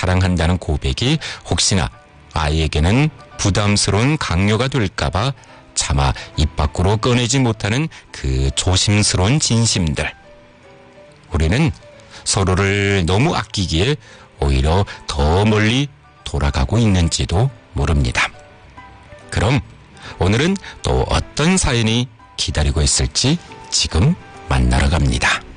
사랑한다는 고백이 혹시나 아이에게는 부담스러운 강요가 될까봐 차마 입 밖으로 꺼내지 못하는 그 조심스러운 진심들. 우리는 서로를 너무 아끼기에 오히려 더 멀리 돌아가고 있는지도 모릅니다. 그럼 오늘은 또 어떤 사연이 기다리고 있을지 지금 만나러 갑니다.